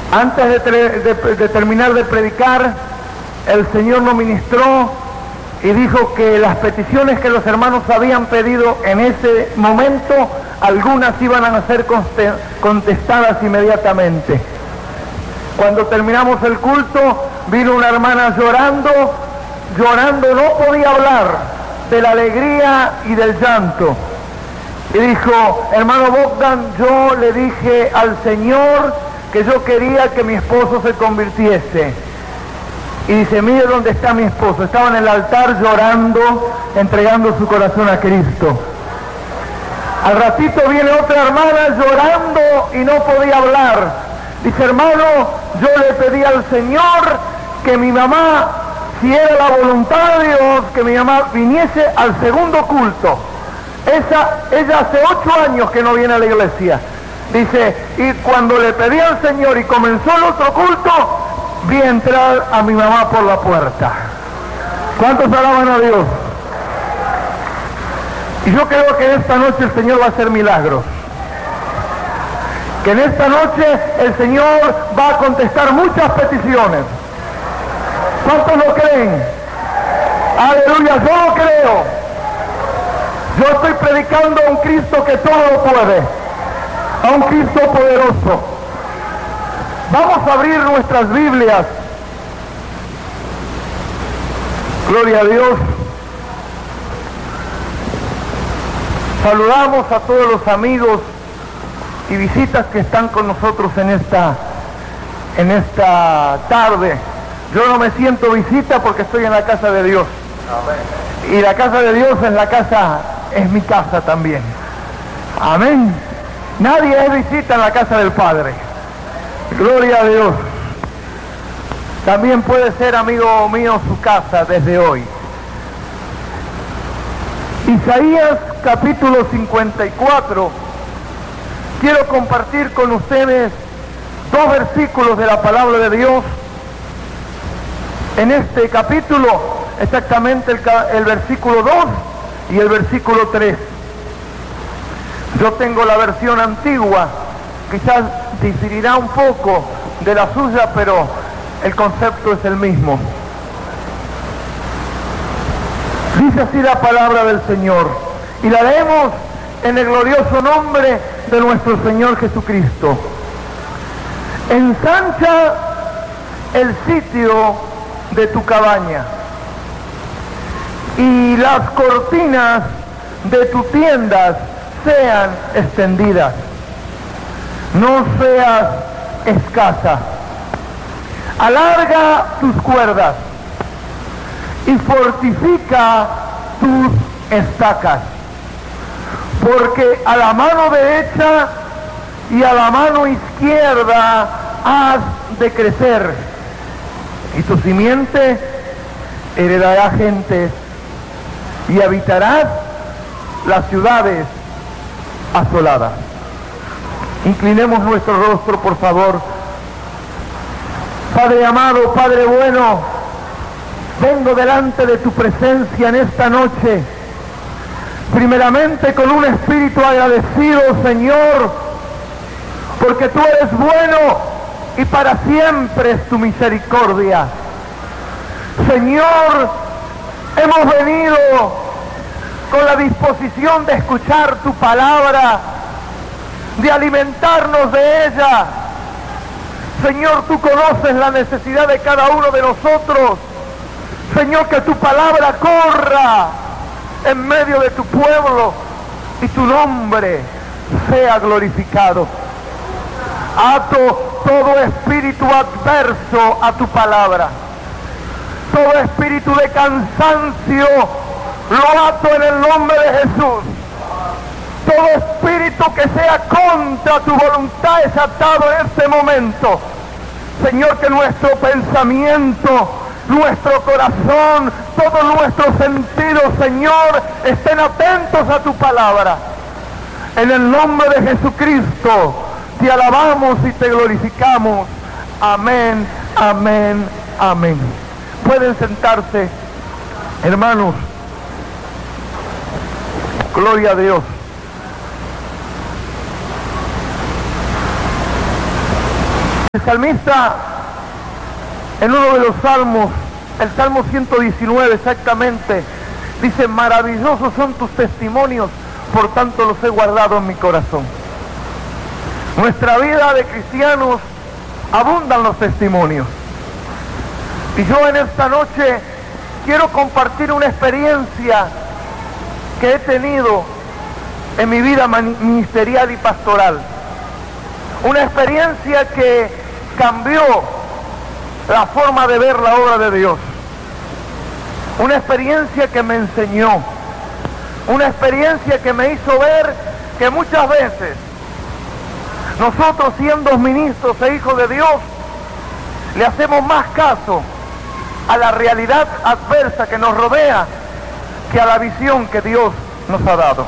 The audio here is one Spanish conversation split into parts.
Antes de terminar de predicar, el Señor nos ministró y dijo que las peticiones que los hermanos habían pedido en ese momento, algunas iban a ser contestadas inmediatamente. Cuando terminamos el culto, vino una hermana llorando, no podía hablar de la alegría y del llanto. Y dijo: hermano Bogdan, yo le dije al Señor que yo quería que mi esposo se convirtiese. Y dice: mire dónde está mi esposo. Estaba en el altar llorando, entregando su corazón a Cristo. Al ratito viene otra hermana llorando y no podía hablar. Dice: hermano, yo le pedí al Señor que mi mamá, si era la voluntad de Dios, que mi mamá viniese al segundo culto. Ella hace 8 años que no viene a la iglesia. Dice: y cuando le pedí al Señor y comenzó el otro culto, vi entrar a mi mamá por la puerta. ¿Cuántos alaban a Dios? Y yo creo que esta noche el Señor va a hacer milagros. Que en esta noche el Señor va a contestar muchas peticiones. ¿Cuántos lo creen? Aleluya, yo lo creo. Yo estoy predicando a un Cristo que todo lo puede, a un Cristo poderoso. Vamos a abrir nuestras Biblias. Gloria a Dios. Saludamos a todos los amigos y visitas que están con nosotros en esta tarde. Yo no me siento visita porque estoy en la casa de Dios. Amén. Y la casa de Dios es mi casa también. Amén. Nadie es visita en la casa del Padre. Gloria a Dios. También puede ser amigo mío su casa desde hoy. Isaías capítulo 54. Quiero compartir con ustedes 2 versículos de la palabra de Dios. En este capítulo, exactamente el versículo 2 y el versículo 3. Yo tengo la versión antigua, quizás diferirá un poco de la suya, pero el concepto es el mismo. Dice así la palabra del Señor, y la leemos en el glorioso nombre de nuestro Señor Jesucristo. Ensancha el sitio de tu cabaña, y las cortinas de tus tiendas sean extendidas. No seas escasa. Alarga tus cuerdas y fortifica tus estacas, porque a la mano derecha y a la mano izquierda has de crecer, y tu simiente heredará gentes y habitarás las ciudades asoladas. Inclinemos nuestro rostro, por favor. Padre amado, Padre bueno, vengo delante de tu presencia en esta noche, primeramente con un espíritu agradecido, Señor, porque tú eres bueno y para siempre es tu misericordia. Señor, hemos venido con la disposición de escuchar tu palabra, de alimentarnos de ella. Señor, tú conoces la necesidad de cada uno de nosotros. Señor, que tu palabra corra en medio de tu pueblo y tu nombre sea glorificado. Ato todo espíritu adverso a tu palabra, todo espíritu de cansancio lo ato en el nombre de Jesús. Todo espíritu que sea contra tu voluntad es atado en este momento. Señor, que nuestro pensamiento, nuestro corazón, todos nuestros sentidos, Señor, estén atentos a tu palabra. En el nombre de Jesucristo, te alabamos y te glorificamos. Amén, amén, amén. Pueden sentarse, hermanos. Gloria a Dios. El salmista, en uno de los salmos, el Salmo 119 exactamente, dice: maravillosos son tus testimonios, por tanto los he guardado en mi corazón. Nuestra vida de cristianos abundan los testimonios. Y yo en esta noche quiero compartir una experiencia que he tenido en mi vida ministerial y pastoral. Una experiencia que cambió la forma de ver la obra de Dios. Una experiencia que me enseñó. Una experiencia que me hizo ver que muchas veces nosotros, siendo ministros e hijos de Dios, le hacemos más caso a la realidad adversa que nos rodea que a la visión que Dios nos ha dado.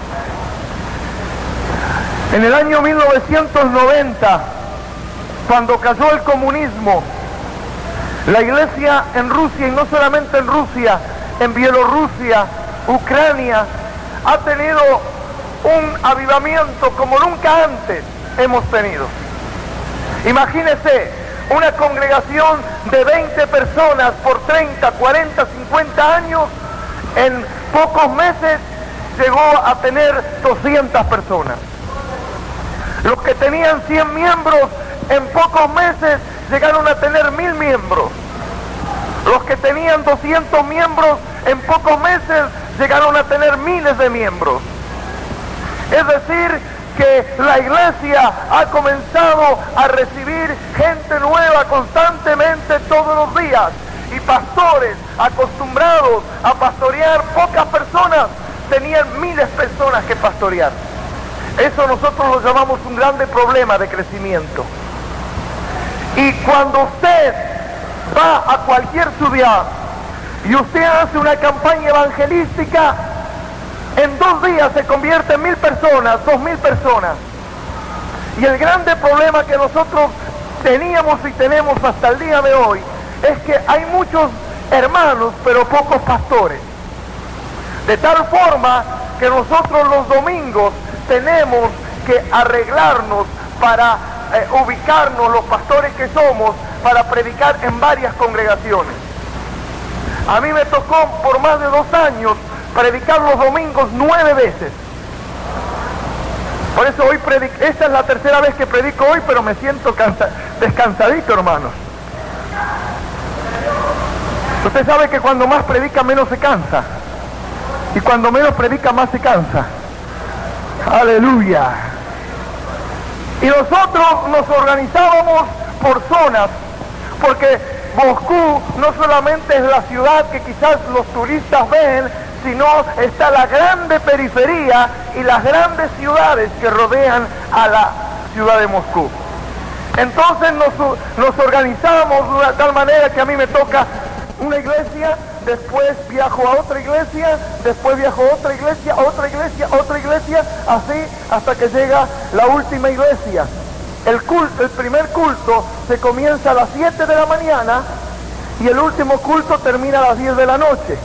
En el año 1990, cuando cayó el comunismo, la iglesia en Rusia, y no solamente en Rusia, en Bielorrusia, Ucrania, ha tenido un avivamiento como nunca antes hemos tenido. Imagínese una congregación de 20 personas por 30, 40, 50 años, en pocos meses llegó a tener 200 personas. Los que tenían 100 miembros, en pocos meses llegaron a tener 1000 miembros. Los que tenían 200 miembros, en pocos meses llegaron a tener miles de miembros. Es decir, que la iglesia ha comenzado a recibir gente nueva constantemente todos los días, y pastores acostumbrados a pastorear pocas personas tenían miles de personas que pastorear. Eso nosotros lo llamamos un grande problema de crecimiento. Y cuando usted va a cualquier ciudad y usted hace una campaña evangelística, en 2 días se convierte en 1000 personas, 2000 personas. Y el grande problema que nosotros teníamos y tenemos hasta el día de hoy es que hay muchos hermanos pero pocos pastores. De tal forma que nosotros los domingos tenemos que arreglarnos para ubicarnos, los pastores que somos, para predicar en varias congregaciones. A mí me tocó por más de 2 años predicar los domingos 9 veces. Por eso hoy esta es la tercera vez que predico hoy, pero me siento descansadito, hermanos. Usted sabe que cuando más predica menos se cansa, y cuando menos predica más se cansa. Aleluya. Y nosotros nos organizábamos por zonas, porque Moscú no solamente es la ciudad que quizás los turistas ven, sino está la grande periferia y las grandes ciudades que rodean a la ciudad de Moscú. Entonces nos organizamos de tal manera que a mí me toca una iglesia, después viajo a otra iglesia, después viajo a otra iglesia, otra iglesia, otra iglesia, así hasta que llega la última iglesia. El primer culto se comienza a las 7 de la mañana y el último culto termina a las 10 de la noche.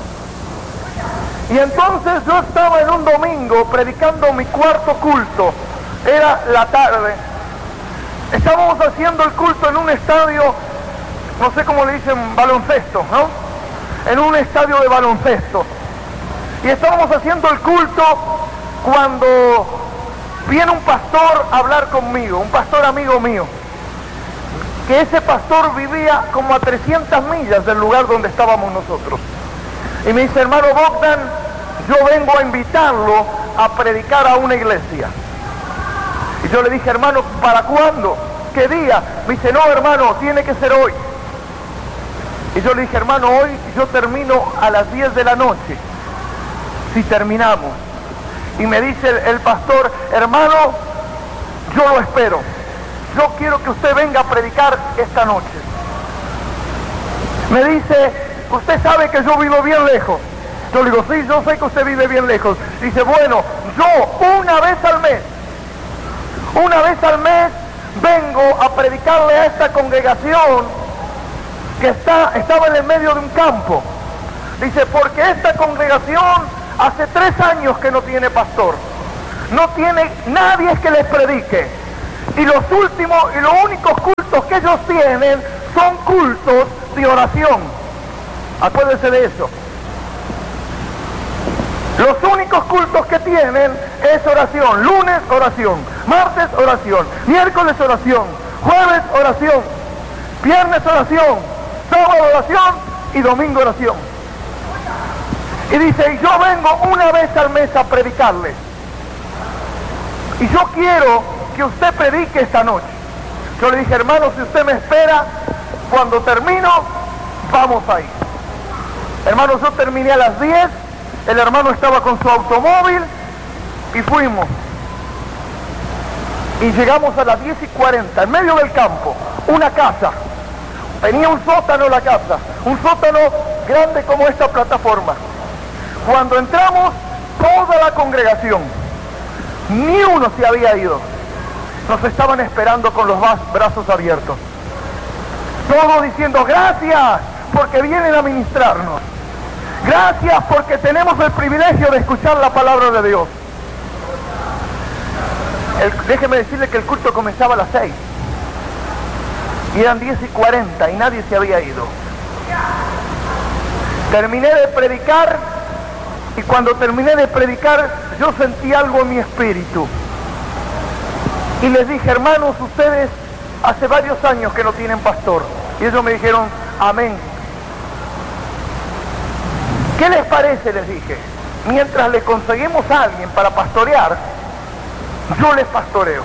Y entonces yo estaba en un domingo predicando mi cuarto culto, era la tarde. Estábamos haciendo el culto en un estadio, no sé cómo le dicen, baloncesto, ¿no? En un estadio de baloncesto. Y estábamos haciendo el culto cuando viene un pastor a hablar conmigo, un pastor amigo mío, que ese pastor vivía como a 300 millas del lugar donde estábamos nosotros. Y me dice: hermano Bogdan, yo vengo a invitarlo a predicar a una iglesia. Y yo le dije: hermano, ¿para cuándo? ¿Qué día? Me dice: no, hermano, tiene que ser hoy. Y yo le dije: hermano, hoy yo termino a las 10 de la noche, si terminamos. Y me dice el pastor: hermano, yo lo espero. Yo quiero que usted venga a predicar esta noche. Me dice: usted sabe que yo vivo bien lejos. Yo le digo: sí, yo sé que usted vive bien lejos. Dice: bueno, yo una vez al mes vengo a predicarle a esta congregación que estaba en el medio de un campo. Dice: porque esta congregación hace 3 años que no tiene pastor, no tiene nadie que les predique, Y los últimos y los únicos cultos que ellos tienen son cultos de oración. Acuérdense de eso. Los únicos cultos que tienen es oración. Lunes, oración. Martes, oración. Miércoles, oración. Jueves, oración. Viernes, oración. Sábado, oración. Y domingo, oración. Y dice, y yo vengo una vez al mes a predicarles. Y yo quiero que usted predique esta noche. Yo le dije, hermano, si usted me espera, cuando termino, vamos a ir. Hermano, yo terminé a las 10, el hermano estaba con su automóvil y fuimos. Y llegamos a las 10:40, en medio del campo, una casa. Tenía un sótano la casa, un sótano grande como esta plataforma. Cuando entramos, toda la congregación, ni uno se había ido. Nos estaban esperando con los brazos abiertos. Todos diciendo, gracias porque vienen a ministrarnos. Gracias porque tenemos el privilegio de escuchar la palabra de Dios. Déjeme decirle que el culto comenzaba a las 6. Y eran 10:40 y nadie se había ido. Terminé de predicar y cuando terminé de predicar yo sentí algo en mi espíritu. Y les dije, hermanos, ustedes hace varios años que no tienen pastor. Y ellos me dijeron, amén. ¿Qué les parece? Les dije. Mientras le conseguimos a alguien para pastorear, yo les pastoreo.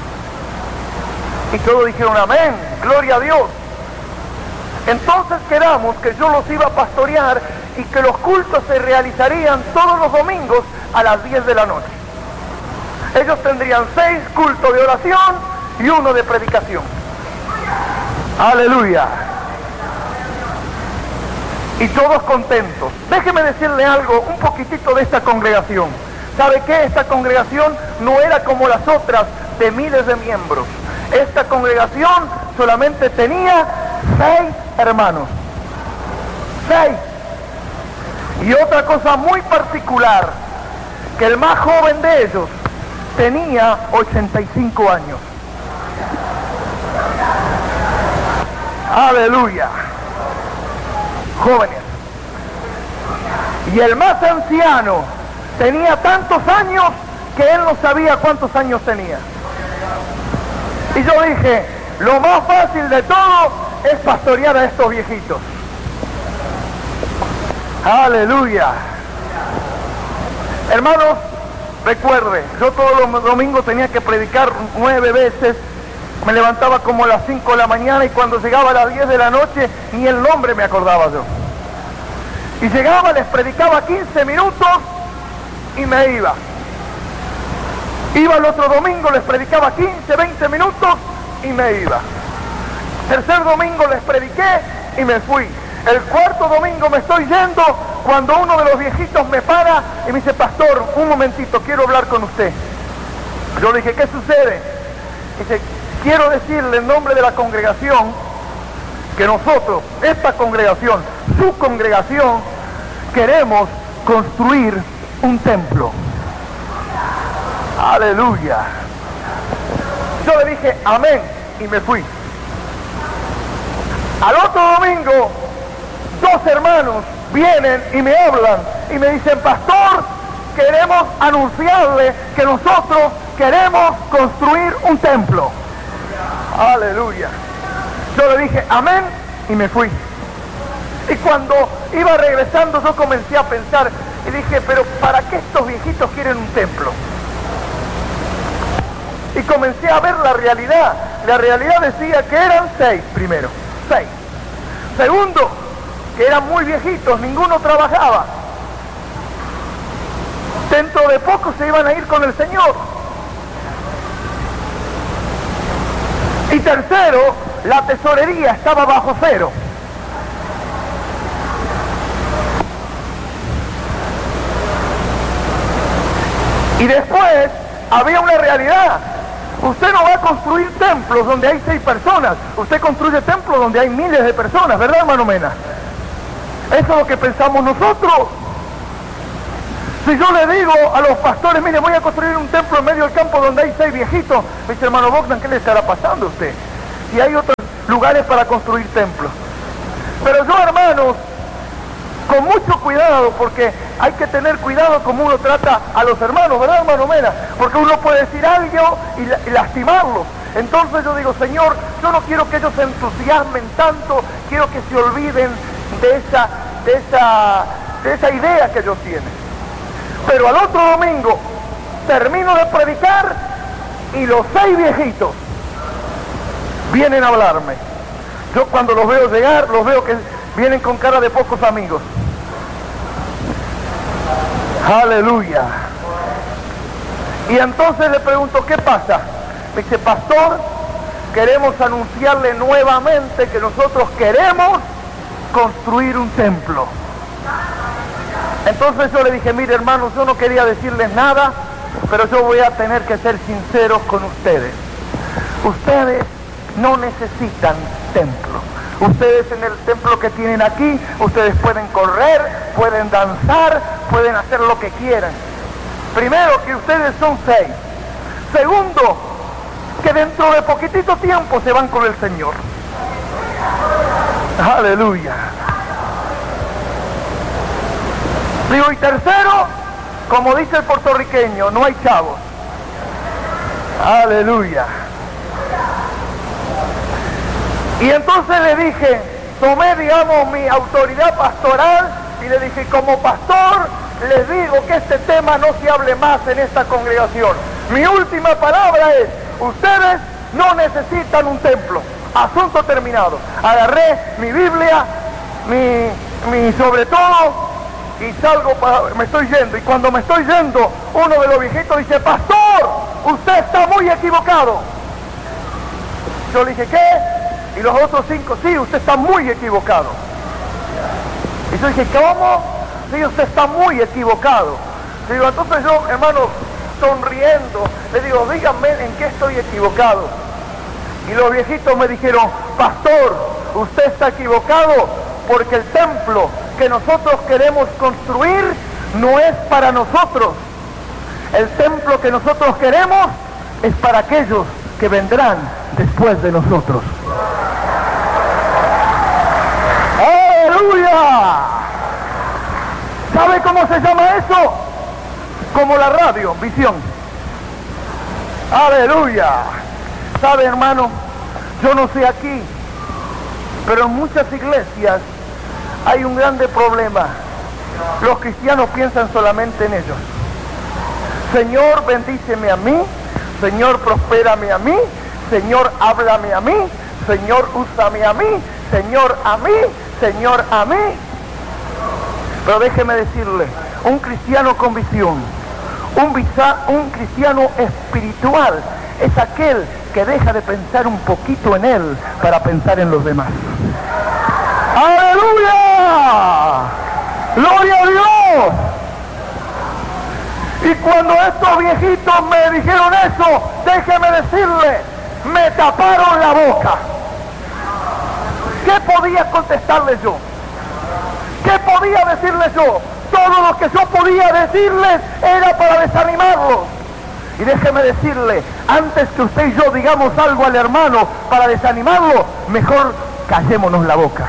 Y todos dijeron, amén, gloria a Dios. Entonces quedamos que yo los iba a pastorear y que los cultos se realizarían todos los domingos a las 10 de la noche. Ellos tendrían 6 cultos de oración y 1 de predicación. Aleluya. Y todos contentos. Déjeme decirle algo, un poquitito de esta congregación. ¿Sabe qué? Esta congregación no era como las otras de miles de miembros. Esta congregación solamente tenía 6 hermanos. 6. Y otra cosa muy particular, que el más joven de ellos tenía 85 años. Aleluya. Jóvenes. Y el más anciano tenía tantos años que él no sabía cuántos años tenía. Y yo dije, lo más fácil de todo es pastorear a estos viejitos. Aleluya. Hermanos, recuerde, yo todos los domingos tenía que predicar 9 veces. Me levantaba como a las 5 de la mañana y cuando llegaba a las 10 de la noche ni el nombre me acordaba yo. Y llegaba, les predicaba 15 minutos y me iba. Iba el otro domingo, les predicaba 15, 20 minutos y me iba. Tercer domingo les prediqué y me fui. El cuarto domingo me estoy yendo cuando uno de los viejitos me para y me dice, pastor, un momentito, quiero hablar con usted. Yo le dije, ¿qué sucede? Dice, quiero decirle en nombre de la congregación que nosotros, esta congregación, su congregación, queremos construir un templo. Aleluya. Yo le dije, amén, y me fui. Al otro domingo, 2 hermanos vienen y me hablan y me dicen, pastor, queremos anunciarle que nosotros queremos construir un templo. Aleluya. Yo le dije, amén, y me fui. Y cuando iba regresando yo comencé a pensar y dije, pero ¿para qué estos viejitos quieren un templo? Y comencé a ver la realidad. La realidad decía que eran 6 primero. 6. Segundo, que eran muy viejitos, ninguno trabajaba. Dentro de poco se iban a ir con el Señor. Y tercero, la tesorería estaba bajo cero. Y después había una realidad. Usted no va a construir templos donde hay 6 personas. Usted construye templos donde hay miles de personas, ¿verdad, hermano Mena? Eso es lo que pensamos nosotros. Si yo le digo a los pastores, mire, voy a construir un templo en medio del campo donde hay 6 viejitos, me dice, hermano Bogdan, ¿qué le estará pasando a usted? Si hay otros lugares para construir templos. Pero yo, hermanos, con mucho cuidado, porque hay que tener cuidado como uno trata a los hermanos, ¿verdad, hermano Mena? Porque uno puede decir algo y lastimarlos. Entonces yo digo, Señor, yo no quiero que ellos se entusiasmen tanto, quiero que se olviden de esa idea que ellos tienen. Pero al otro domingo termino de predicar y los 6 viejitos vienen a hablarme. Yo cuando los veo llegar, los veo que vienen con cara de pocos amigos. Aleluya. Y entonces le pregunto, ¿qué pasa? Me dice, pastor, queremos anunciarle nuevamente que nosotros queremos construir un templo. Entonces yo le dije, mire hermanos, yo no quería decirles nada, pero yo voy a tener que ser sincero con ustedes. Ustedes no necesitan templo. Ustedes en el templo que tienen aquí, ustedes pueden correr, pueden danzar, pueden hacer lo que quieran. Primero, que ustedes son 6. Segundo, que dentro de poquitito tiempo se van con el Señor. Aleluya. Digo, y tercero, como dice el puertorriqueño, no hay chavos. Aleluya. Y entonces le dije, tomé, digamos, mi autoridad pastoral y le dije, como pastor, les digo que este tema no se hable más en esta congregación. Mi última palabra es, ustedes no necesitan un templo. Asunto terminado. Agarré mi Biblia, mi sobre todo, y salgo, me estoy yendo, y cuando me estoy yendo, uno de los viejitos dice, pastor, usted está muy equivocado. Yo le dije, ¿qué? Y los otros 5, sí, usted está muy equivocado. Y yo dije, ¿cómo? Sí, usted está muy equivocado. Digo, entonces yo, hermano, sonriendo, le digo, díganme en qué estoy equivocado. Y los viejitos me dijeron, pastor, usted está equivocado porque el templo que nosotros queremos construir no es para nosotros. El templo que nosotros queremos es para aquellos que vendrán después de nosotros. ¡Aleluya! ¿Sabe cómo se llama eso? Como la radio, visión. ¡Aleluya! ¿Sabe, hermano? Yo no sé aquí, pero en muchas iglesias hay un grande problema. Los cristianos piensan solamente en ellos. Señor, bendíceme a mí. Señor, prospérame a mí. Señor, háblame a mí. Señor, úsame a mí. Señor, a mí. Señor, a mí. Pero déjeme decirle, un cristiano con visión, un cristiano espiritual, es aquel que deja de pensar un poquito en él para pensar en los demás. ¡Aleluya! ¡Gloria a Dios! Y cuando estos viejitos me dijeron eso, déjeme decirle, me taparon la boca. ¿Qué podía contestarles yo? ¿Qué podía decirles yo? Todo lo que yo podía decirles era para desanimarlos. Y déjeme decirle, antes que usted y yo digamos algo al hermano para desanimarlo, mejor callémonos la boca.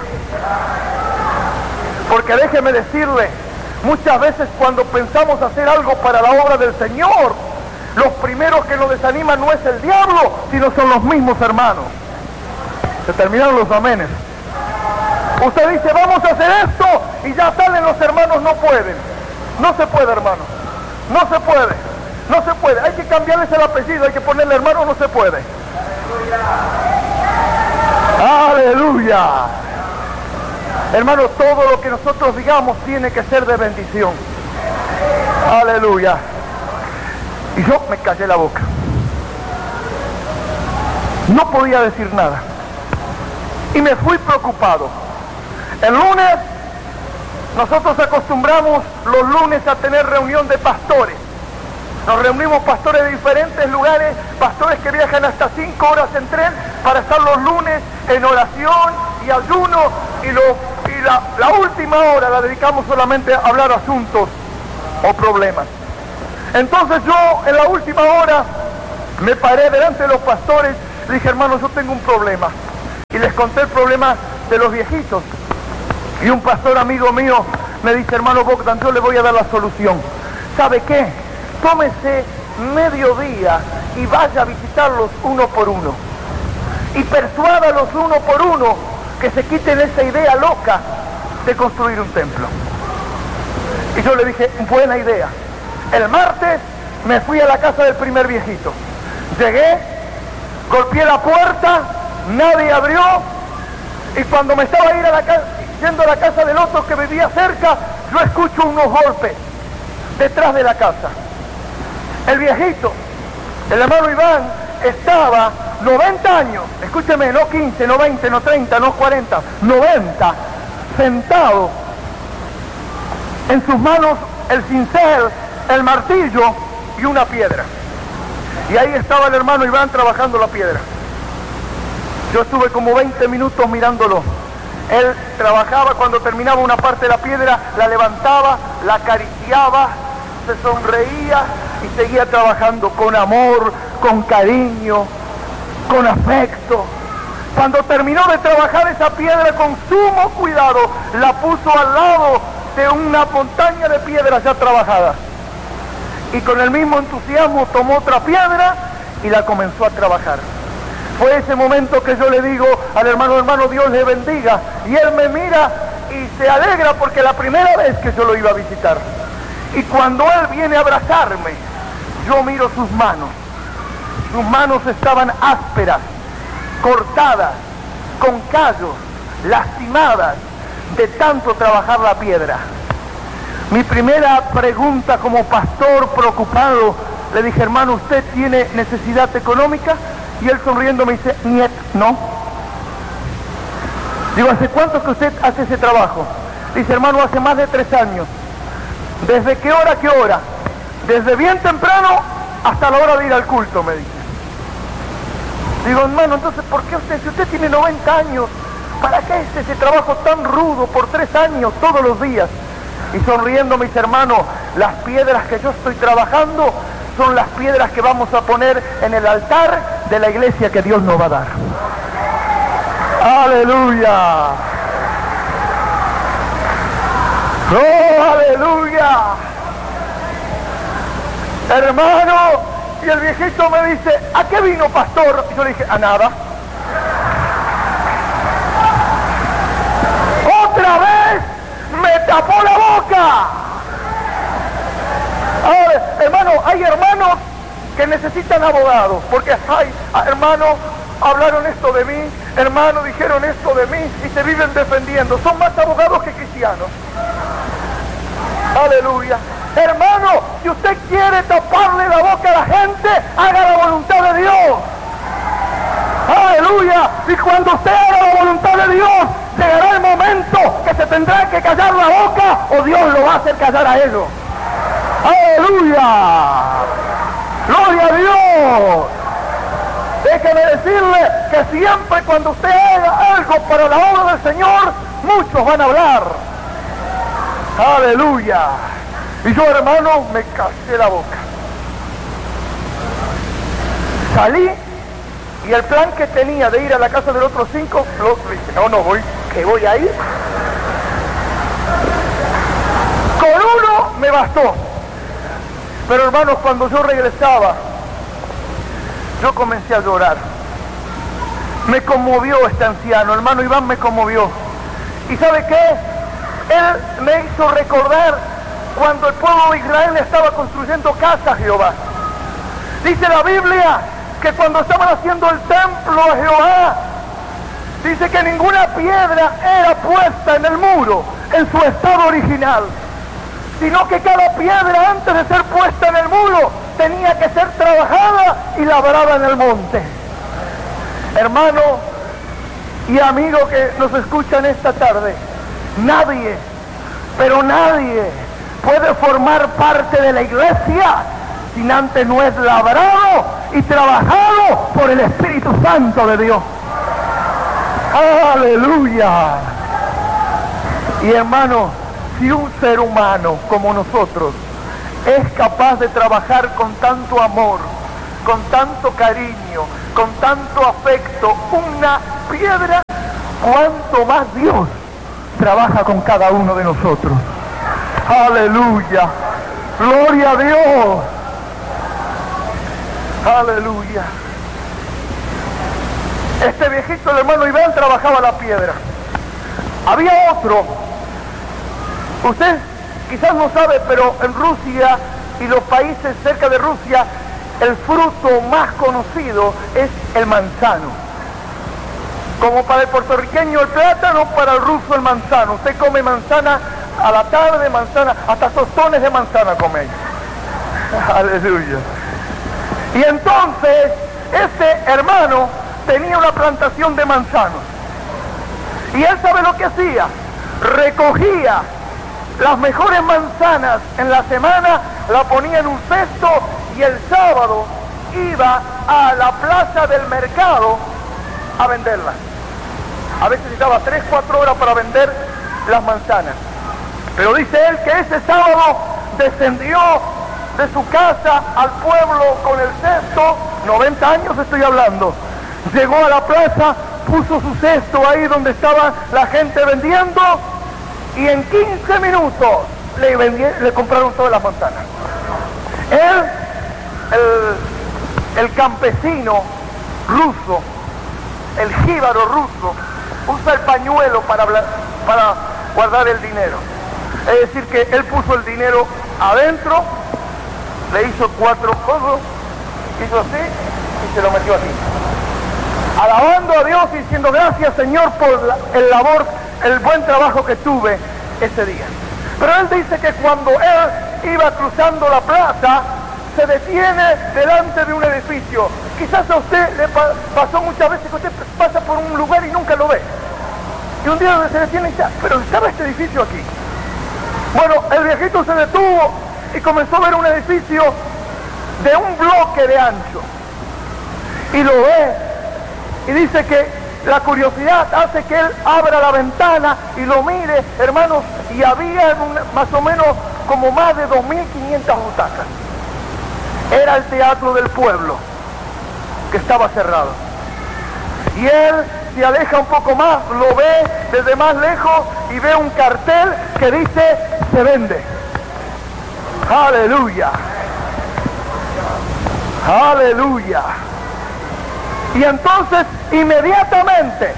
Porque déjeme decirle, muchas veces cuando pensamos hacer algo para la obra del Señor, los primeros que nos desaniman no es el diablo, sino son los mismos hermanos. Se terminaron los amenes. Usted dice, vamos a hacer esto, y ya salen los hermanos, no pueden. No se puede, hermano. No se puede. No se puede. Hay que cambiarles el apellido, hay que ponerle hermano, no se puede. ¡Aleluya! Hermano, todo lo que nosotros digamos tiene que ser de bendición. ¡Aleluya! Y yo me callé la boca. No podía decir nada. Y me fui preocupado. El lunes, nosotros acostumbramos los lunes a tener reunión de pastores. Nos reunimos pastores de diferentes lugares, pastores que viajan hasta 5 horas en tren para estar los lunes en oración y ayuno, y la última hora la dedicamos solamente a hablar asuntos o problemas. Entonces yo en la última hora me paré delante de los pastores, le dije, hermanos, yo tengo un problema. Y les conté el problema de los viejitos. Y un pastor amigo mío me dice, hermano Bogdan, yo le voy a dar la solución. ¿Sabe qué? Tómese mediodía y vaya a visitarlos uno por uno. Y persuádalos uno por uno que se quiten esa idea loca de construir un templo. Y yo le dije, buena idea. El martes me fui a la casa del primer viejito. Llegué, golpeé la puerta, nadie abrió, y cuando me estaba yendo a la casa del otro que vivía cerca, yo escucho unos golpes detrás de la casa. El viejito, el hermano Iván, estaba 90 años, escúcheme, no 15, no 20, no 30, no 40, 90, sentado, en sus manos el cincel, el martillo y una piedra. Y ahí estaba el hermano Iván trabajando la piedra. Yo estuve como 20 minutos mirándolo. Él trabajaba, cuando terminaba una parte de la piedra, la levantaba, la acariciaba, se sonreía y seguía trabajando con amor, con cariño, con afecto. Cuando terminó de trabajar esa piedra con sumo cuidado, la puso al lado de una montaña de piedras ya trabajadas. Y con el mismo entusiasmo tomó otra piedra y la comenzó a trabajar. Fue ese momento que yo le digo al hermano, hermano, Dios le bendiga. Y él me mira y se alegra porque la primera vez que yo lo iba a visitar. Y cuando él viene a abrazarme, yo miro sus manos. Sus manos estaban ásperas, cortadas, con callos, lastimadas de tanto trabajar la piedra. Mi primera pregunta como pastor preocupado, le dije, hermano, ¿usted tiene necesidad económica? Y él sonriendo me dice, niet, no. Digo, ¿hace cuánto que usted hace ese trabajo? Dice, hermano, hace más de 3 años. ¿Desde qué hora a qué hora? Desde bien temprano hasta la hora de ir al culto, me dice. Digo, hermano, entonces, ¿por qué usted, si usted tiene 90 años, para qué es ese trabajo tan rudo por 3 años todos los días? Y sonriendo, mis hermanos, las piedras que yo estoy trabajando son las piedras que vamos a poner en el altar de la iglesia que Dios nos va a dar. ¡Aleluya! ¡Oh, aleluya! Hermano, y el viejito me dice, ¿a qué vino, pastor? Y yo le dije, a nada. ¡Otra vez me tapó la boca! Ahora, hermano, hay hermanos que necesitan abogados, porque ay, hermano, hablaron esto de mí, hermano, dijeron esto de mí, y se viven defendiendo. Son más abogados que cristianos. Aleluya. Hermano, si usted quiere taparle la boca a la gente, haga la voluntad de Dios. Aleluya. Y cuando usted haga la voluntad de Dios, llegará el momento que se tendrá que callar la boca, o Dios lo va a hacer callar a ellos. ¡Aleluya! ¡Gloria a Dios! Déjeme decirle que siempre cuando usted haga algo para la obra del Señor, muchos van a hablar. ¡Aleluya! Y yo, hermano, me callé la boca. Salí y el plan que tenía de ir a la casa del otro 5, dije, no voy, que voy a ir. Con uno me bastó. Pero hermanos, cuando yo regresaba, yo comencé a llorar. Me conmovió este anciano, hermano Iván me conmovió. ¿Y sabe qué? Él me hizo recordar cuando el pueblo de Israel estaba construyendo casa a Jehová. Dice la Biblia que cuando estaban haciendo el templo a Jehová, dice que ninguna piedra era puesta en el muro en su estado original, sino que cada piedra antes de ser puesta en el muro tenía que ser trabajada y labrada en el monte. Hermano y amigo que nos escuchan esta tarde, nadie, pero nadie puede formar parte de la iglesia sin antes no es labrado y trabajado por el Espíritu Santo de Dios. ¡Aleluya! Y hermano, si un ser humano como nosotros es capaz de trabajar con tanto amor, con tanto cariño, con tanto afecto, una piedra, cuanto más Dios trabaja con cada uno de nosotros. Aleluya, gloria a Dios, aleluya. Este viejito, el hermano Iván, trabajaba la piedra. Había otro, usted quizás no sabe, pero en Rusia y los países cerca de Rusia, el fruto más conocido es el manzano. Como para el puertorriqueño el plátano, para el ruso el manzano. Usted come manzana a la tarde, manzana, hasta tostones de manzana come ellos. Aleluya. Y entonces, este hermano tenía una plantación de manzanos. Y él sabe lo que hacía. Recogía las mejores manzanas en la semana, la ponía en un cesto y el sábado iba a la plaza del mercado a venderlas. A veces necesitaba 3-4 horas para vender las manzanas. Pero dice él que ese sábado descendió de su casa al pueblo con el cesto, 90 años estoy hablando. Llegó a la plaza, puso su cesto ahí donde estaba la gente vendiendo y en 15 minutos le compraron todas las manzanas. Él, el campesino ruso, el jíbaro ruso, usa el pañuelo para guardar el dinero. Es decir que él puso el dinero adentro, le hizo 4 codos, hizo así y se lo metió aquí. Alabando a Dios y diciendo gracias Señor por el buen trabajo que tuve ese día. Pero él dice que cuando él iba cruzando la plaza, se detiene delante de un edificio. Quizás a usted le pasó muchas veces que usted pasa por un lugar y nunca lo ve. Y un día se detiene y dice, pero estaba este edificio aquí. Bueno, el viejito se detuvo y comenzó a ver un edificio de un bloque de ancho. Y lo ve y dice que la curiosidad hace que él abra la ventana y lo mire, hermanos, y había más o menos como más de 2.500 butacas. Era el teatro del pueblo, que estaba cerrado. Y él se aleja un poco más, lo ve desde más lejos y ve un cartel que dice, se vende. Aleluya. Aleluya. Y entonces, inmediatamente,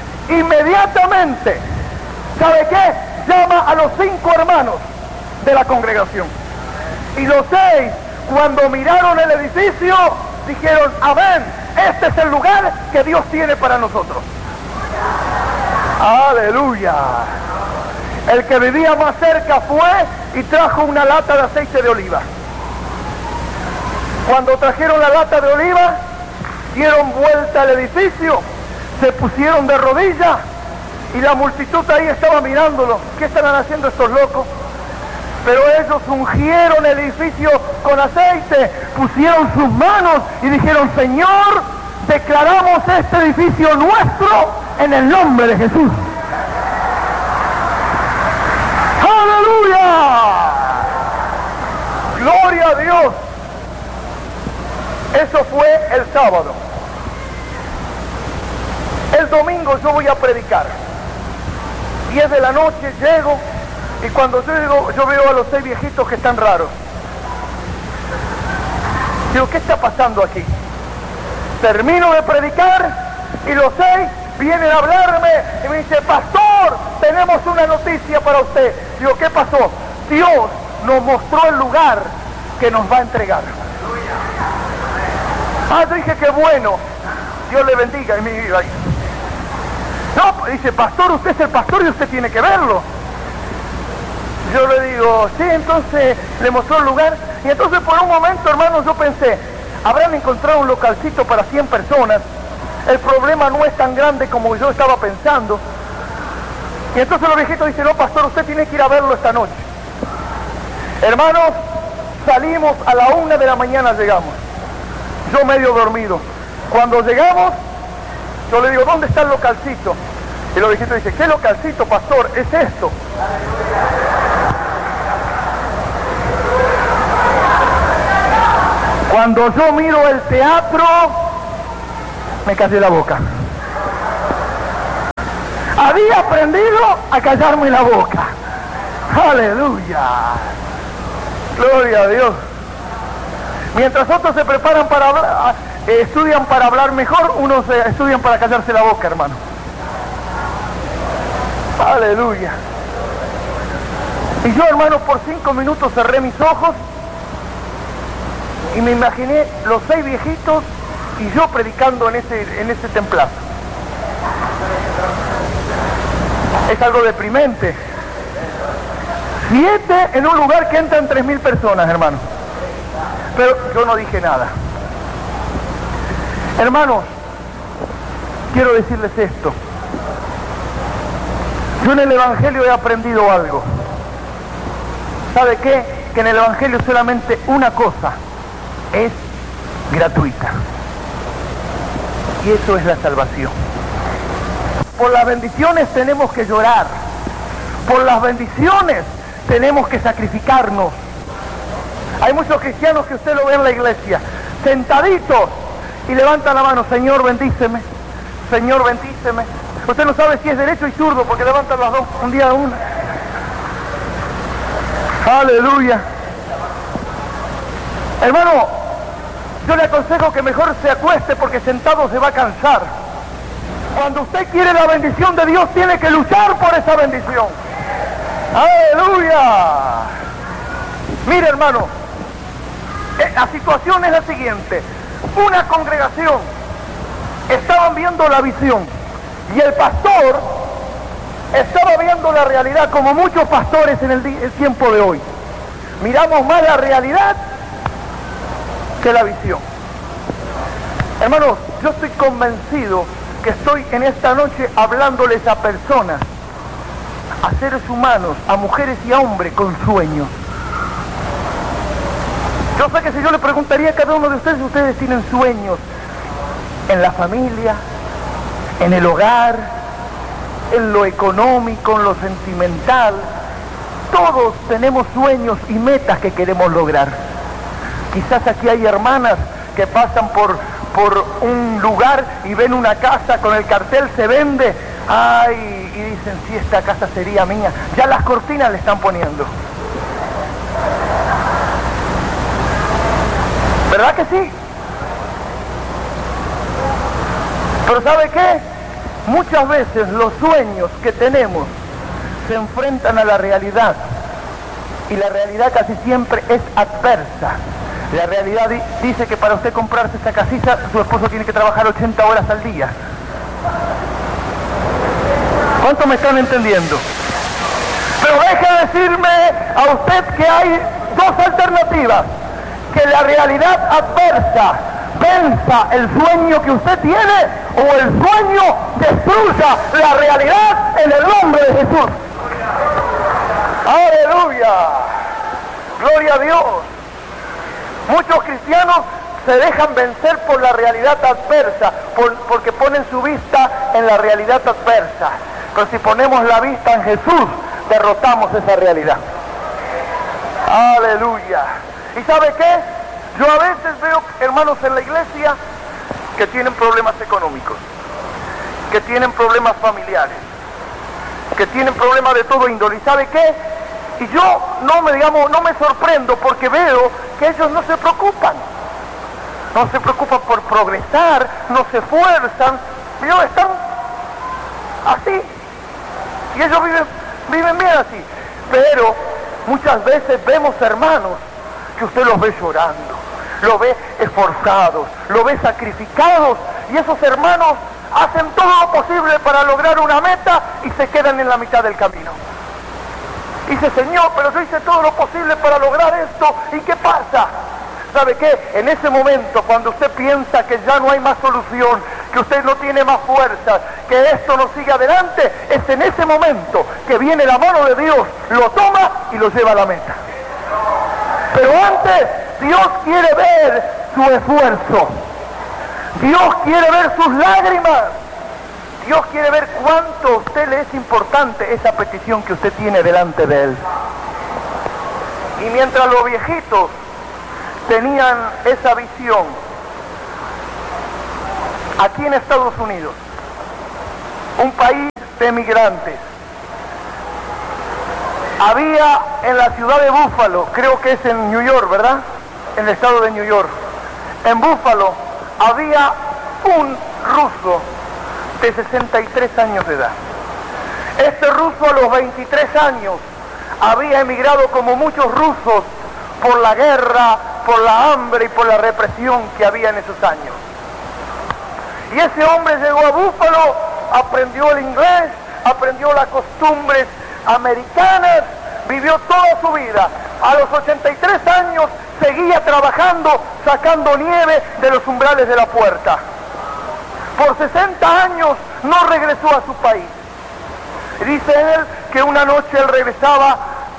¿sabe qué? Llama a los 5 hermanos de la congregación. Y los 6, cuando miraron el edificio, dijeron, amén, este es el lugar que Dios tiene para nosotros. Aleluya. El que vivía más cerca fue y trajo una lata de aceite de oliva. Cuando trajeron la lata de oliva, dieron vuelta al edificio, se pusieron de rodillas y la multitud ahí estaba mirándolo. ¿Qué estarán haciendo estos locos? Pero ellos ungieron el edificio con aceite, pusieron sus manos y dijeron, Señor, declaramos este edificio nuestro en el nombre de Jesús. ¡Aleluya! ¡Gloria a Dios! Eso fue el sábado. El domingo yo voy a predicar. 10 de la noche llego y cuando llego yo veo a los 6 viejitos que están raros. Digo, ¿qué está pasando aquí? Termino de predicar y los 6 vienen a hablarme y me dicen, pastor, tenemos una noticia para usted. Digo, ¿qué pasó? Dios nos mostró el lugar que nos va a entregar. Ah, yo dije, qué bueno, Dios le bendiga, y me iba ahí. No, dice, pastor, usted es el pastor y usted tiene que verlo. Yo le digo, sí, entonces le mostró el lugar. Y entonces por un momento, hermanos, yo pensé, habrán encontrado un localcito para 100 personas. El problema no es tan grande como yo estaba pensando. Y entonces los viejitos dicen, no, pastor, usted tiene que ir a verlo esta noche. Hermanos, salimos a la 1 de la mañana, llegamos. Yo medio dormido. Cuando llegamos, yo le digo, ¿dónde está el localcito? Y los viejitos dicen, ¿qué localcito, pastor? Es esto. Cuando yo miro el teatro, me callé la boca. Había aprendido a callarme la boca. Aleluya. Gloria a Dios. Mientras otros se preparan para hablar, estudian para hablar mejor, unos estudian para callarse la boca, hermano. Aleluya. Y yo, hermano, por 5 minutos cerré mis ojos y me imaginé los 6 viejitos y yo predicando en ese templazo. Es algo deprimente. 7 en un lugar que entran 3.000 personas, hermano. Pero yo no dije nada. Hermanos, quiero decirles esto. Yo en el Evangelio he aprendido algo. ¿Sabe qué? Que en el Evangelio solamente una cosa es gratuita. Y eso es la salvación. Por las bendiciones tenemos que llorar. Por las bendiciones tenemos que sacrificarnos. Hay muchos cristianos que usted lo ve en la iglesia, sentaditos, y levantan la mano: Señor, bendíceme, Señor, bendíceme. Usted no sabe si es derecho y zurdo, porque levantan las dos un día a una. Aleluya. Hermano, yo le aconsejo que mejor se acueste, porque sentado se va a cansar. Cuando usted quiere la bendición de Dios, tiene que luchar por esa bendición. ¡Aleluya! Mire, hermano, la situación es la siguiente. Una congregación estaban viendo la visión y el pastor estaba viendo la realidad, como muchos pastores en el tiempo de hoy. Miramos más la realidad que la visión. Hermanos, yo estoy convencido que estoy en esta noche hablándoles a personas, a seres humanos, a mujeres y a hombres con sueños. Yo sé que si yo le preguntaría a cada uno de ustedes, ustedes tienen sueños en la familia, en el hogar, en lo económico, en lo sentimental. Todos tenemos sueños y metas que queremos lograr. Quizás aquí hay hermanas que pasan por un lugar y ven una casa con el cartel "se vende", ay, y dicen: si esta casa sería mía. Ya las cortinas le están poniendo. ¿Verdad que sí? Pero ¿sabe qué? Muchas veces los sueños que tenemos se enfrentan a la realidad, y la realidad casi siempre es adversa. La realidad dice que para usted comprarse esta casita, su esposo tiene que trabajar 80 horas al día. ¿Cuánto me están entendiendo? Pero deje decirme a usted que hay dos alternativas: que la realidad adversa venza el sueño que usted tiene, o el sueño destruya la realidad en el nombre de Jesús. ¡Aleluya! ¡Gloria a Dios! Muchos cristianos se dejan vencer por la realidad adversa, porque ponen su vista en la realidad adversa. Pero si ponemos la vista en Jesús, derrotamos esa realidad. ¡Aleluya! ¿Y sabe qué? Yo a veces veo hermanos en la iglesia que tienen problemas económicos, que tienen problemas familiares, que tienen problemas de todo índole. ¿Y sabe qué? Y yo no me sorprendo, porque veo que ellos no se preocupan por progresar, no se esfuerzan, ellos están así, y ellos viven bien así. Pero muchas veces vemos hermanos que usted los ve llorando, los ve esforzados, los ve sacrificados, y esos hermanos hacen todo lo posible para lograr una meta y se quedan en la mitad del camino. Dice: Señor, pero yo hice todo lo posible para lograr esto, ¿y qué pasa? ¿Sabe qué? En ese momento, cuando usted piensa que ya no hay más solución, que usted no tiene más fuerzas, que esto no sigue adelante, es en ese momento que viene la mano de Dios, lo toma y lo lleva a la meta. Pero antes, Dios quiere ver su esfuerzo. Dios quiere ver sus lágrimas. Dios quiere ver cuánto a usted le es importante esa petición que usted tiene delante de Él. Y mientras los viejitos tenían esa visión. Aquí en Estados Unidos, un país de migrantes, había en la ciudad de Buffalo, creo que es en New York, ¿verdad? En el estado de New York. En Buffalo había un ruso de 63 años de edad. Este ruso a los 23 años había emigrado como muchos rusos por la guerra, por la hambre y por la represión que había en esos años. Y ese hombre llegó a Buffalo, aprendió el inglés, aprendió las costumbres americanas, vivió toda su vida. A los 83 años seguía trabajando, sacando nieve de los umbrales de la puerta. Por 60 años no regresó a su país. Y dice él que una noche él regresaba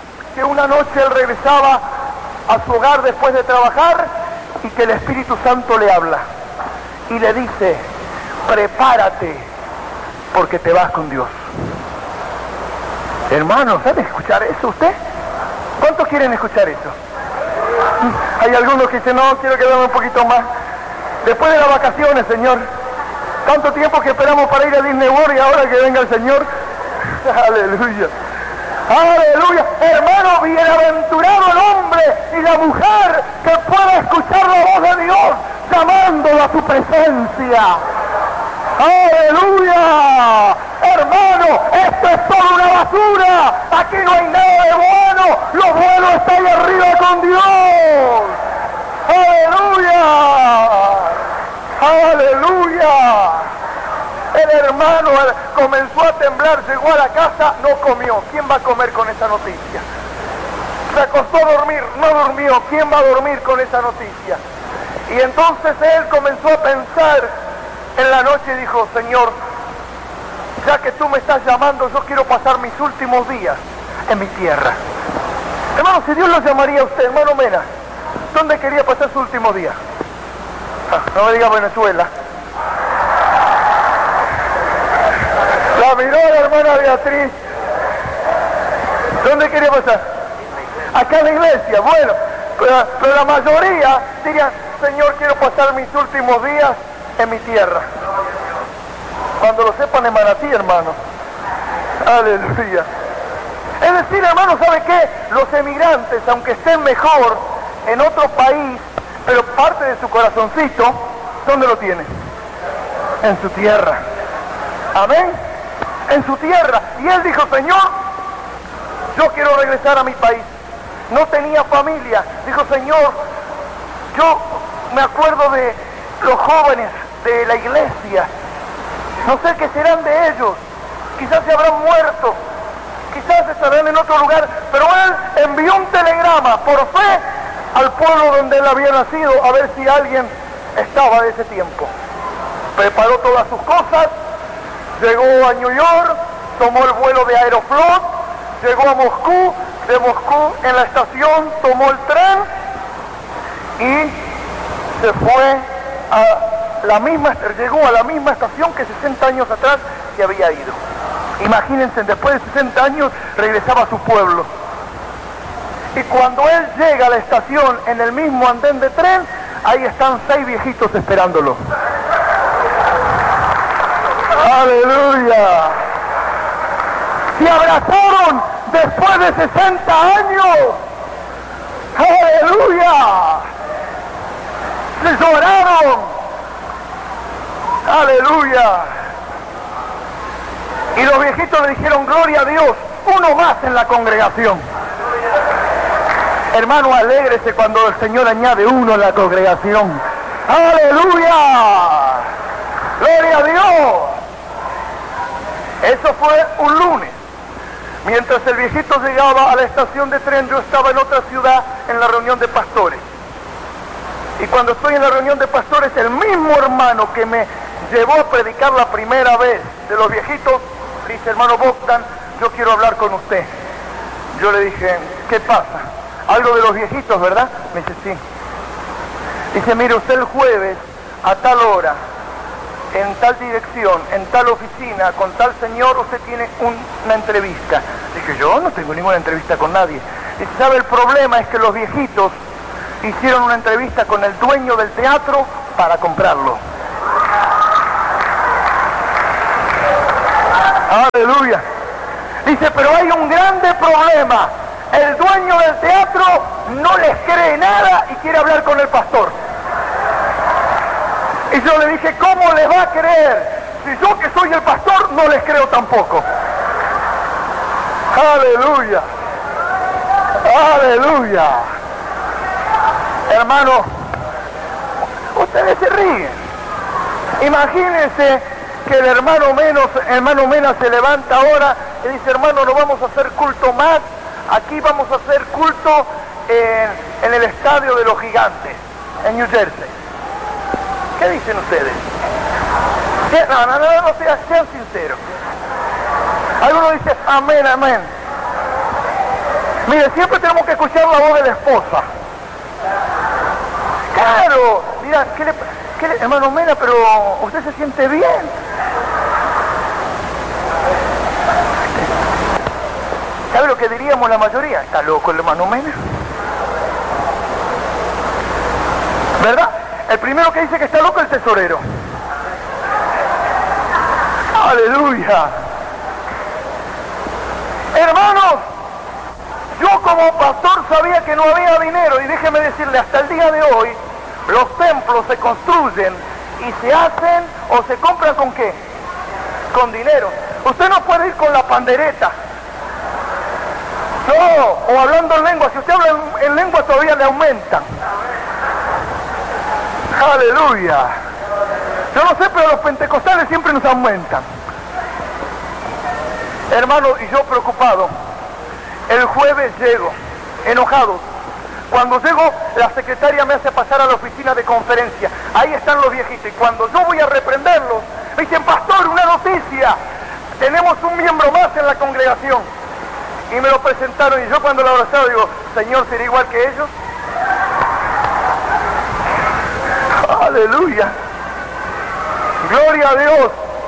a su hogar después de trabajar y que el Espíritu Santo le habla y le dice: prepárate porque te vas con Dios. Hermano, ¿sabe escuchar eso usted? ¿Cuántos quieren escuchar eso? Hay algunos que dicen: no, quiero quedarme un poquito más. Después de las vacaciones, Señor. Tanto tiempo que esperamos para ir a Disney World y ahora que venga el Señor. Aleluya. Aleluya. Hermano, bienaventurado el hombre y la mujer que pueda escuchar la voz de Dios llamándolo a su presencia. ¡Aleluya! Hermano, esto es toda una basura. Aquí no hay nada de bueno. Lo bueno está ahí arriba con Dios. ¡Aleluya! ¡Aleluya! El hermano comenzó a temblar, llegó a la casa, no comió. ¿Quién va a comer con esa noticia? Se acostó a dormir, no durmió. ¿Quién va a dormir con esa noticia? Y entonces él comenzó a pensar en la noche y dijo: Señor, ya que tú me estás llamando, yo quiero pasar mis últimos días en mi tierra. Hermano, si Dios lo llamaría a usted, hermano Mena, ¿dónde quería pasar su último día? No me diga Venezuela. La miró la hermana Beatriz. ¿Dónde quería pasar? Acá en la iglesia. Bueno, pero la mayoría dirían: Señor, quiero pasar mis últimos días en mi tierra. Cuando lo sepan en Manatí, hermano. Aleluya. Es decir, hermano, ¿sabe qué? Los emigrantes, aunque estén mejor en otro país, pero parte de su corazoncito, ¿dónde lo tienen? En su tierra. Amén. En su tierra. Y él dijo: Señor, yo quiero regresar a mi país. No tenía familia. Dijo: Señor, yo me acuerdo de los jóvenes de la iglesia. No sé qué serán de ellos. Quizás se habrán muerto. Quizás estarán en otro lugar. Pero él envió un telegrama por fe al pueblo donde él había nacido, a ver si alguien estaba de ese tiempo. Preparó todas sus cosas, llegó a New York, tomó el vuelo de Aeroflot, llegó a Moscú, de Moscú en la estación tomó el tren y se fue llegó a la misma estación que 60 años atrás se había ido. Imagínense, después de 60 años regresaba a su pueblo. Y cuando él llega a la estación en el mismo andén de tren, ahí están 6 viejitos esperándolo. ¡Aleluya! Se abrazaron después de 60 años. ¡Aleluya! Se lloraron. ¡Aleluya! Y los viejitos le dijeron: gloria a Dios, uno más en la congregación. Hermano, alégrese cuando el Señor añade uno en la congregación. ¡Aleluya! ¡Gloria a Dios! Eso fue un lunes. Mientras el viejito llegaba a la estación de tren, yo estaba en otra ciudad en la reunión de pastores. Y cuando estoy en la reunión de pastores, el mismo hermano que me llevó a predicar la primera vez de los viejitos, dice: hermano Bogdan, yo quiero hablar con usted. Yo le dije: ¿qué pasa? Algo de los viejitos, ¿verdad? Me dice: sí. Dice: mire, usted el jueves a tal hora, en tal dirección, en tal oficina, con tal señor, usted tiene una entrevista. Dije: yo no tengo ninguna entrevista con nadie. Dice: ¿sabe? El problema es que los viejitos hicieron una entrevista con el dueño del teatro para comprarlo. Aleluya. Dice, pero hay un grande problema. El dueño del teatro no les cree nada y quiere hablar con el pastor. Y yo le dije, ¿cómo les va a creer? Si yo que soy el pastor no les creo tampoco. Aleluya. Aleluya. Hermano, ustedes se ríen. Imagínense que el hermano Mena se levanta ahora y dice, hermano, no vamos a hacer culto más. Aquí vamos a hacer culto en el estadio de los Gigantes, en New Jersey. ¿Qué dicen ustedes? No, sean sinceros. Algunos dicen, amén, amén. Mire, siempre tenemos que escuchar la voz de la esposa. Claro, mira, hermano Mena, pero usted se siente bien. ¿Sabe lo que diríamos la mayoría? ¿Está loco el hermano Mena? ¿Verdad? El primero que dice que está loco es el tesorero. ¡Aleluya! Hermanos, yo como pastor sabía que no había dinero y déjeme decirle, hasta el día de hoy, los templos se construyen y se hacen o se compran ¿con qué? Con dinero. Usted no puede ir con la pandereta. No, o hablando en lengua. Si usted habla en lengua todavía le aumentan. Aleluya. Yo no sé, pero los pentecostales siempre nos aumentan. Hermano, y yo preocupado. El jueves llego, enojado. Cuando llego, la secretaria me hace pasar a la oficina de conferencia. Ahí están los viejitos. Y cuando yo voy a reprenderlos, me dicen, pastor, una noticia. Tenemos un miembro más en la congregación. Y me lo presentaron y yo cuando lo abrazaba digo, Señor, ¿será igual que ellos? Aleluya. Gloria a Dios.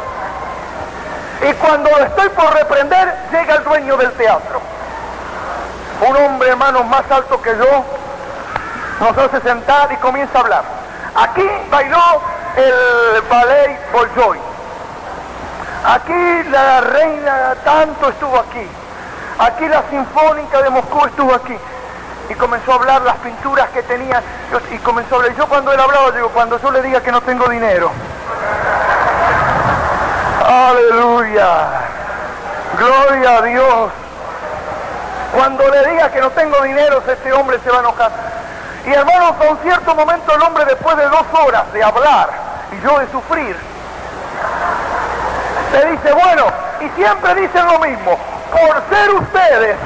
Y cuando lo estoy por reprender, llega el dueño del teatro. Un hombre, hermano, más alto que yo, nos hace sentar y comienza a hablar. Aquí bailó el ballet Bolshoi. Aquí la reina tanto estuvo aquí. Aquí la Sinfónica de Moscú estuvo aquí. Y comenzó a hablar las pinturas que tenía. Y comenzó a hablar. Y yo cuando él hablaba, digo, cuando yo le diga que no tengo dinero. Aleluya. Gloria a Dios. Cuando le diga que no tengo dinero, este hombre se va a enojar. Y hermanos, a un cierto momento el hombre, después de 2 horas de hablar y yo de sufrir, le dice, bueno, y siempre dicen lo mismo, por ser ustedes.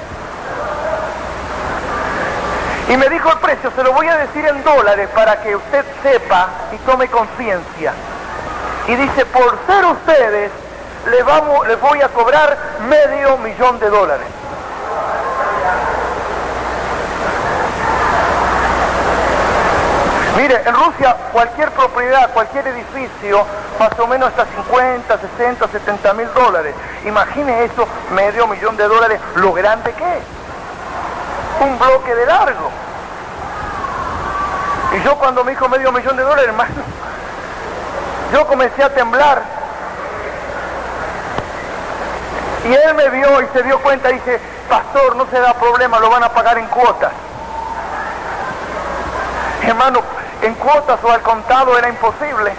Y me dijo el precio, se lo voy a decir en dólares para que usted sepa y tome conciencia. Y dice, por ser ustedes, les voy a cobrar $500,000. Mire, en Rusia cualquier propiedad, cualquier edificio, más o menos hasta 50, 60, $70,000. Imagine eso, $500,000, lo grande que es. Un bloque de largo. Y yo cuando me dijo $500,000, hermano, yo comencé a temblar. Y él me vio y se dio cuenta y dice, pastor, no se da problema, lo van a pagar en cuotas. Hermano, en cuotas o al contado era imposible.